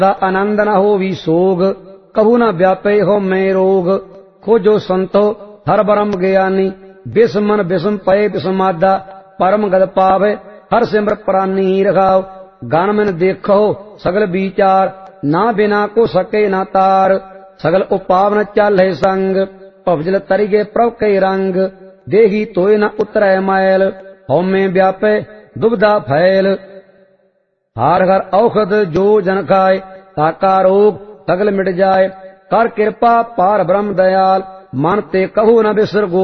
आनंद न होवी सोग, कहू न व्यापे हो मैं रोग। खोजो संतो हर ब्रह्म ज्ञानी, विषम मन विषम पय विषमादा। परम गद पावे हर सिमर प्राणी रखाओ, गण मन देखो सगल विचार। ना बिना को सके ना तार, सगल उपावन चाले संग। भवजल तरिगे प्रभ के रंग, देही तोय न उतरै मैल। हौमे व्यापे दुबदा फैल, हार हर औषध जो जन खाए। ताका रोग सगल मिट जाए, कर कृपा पार ब्रह्म दयाल। मन ते कहू न बिसर गो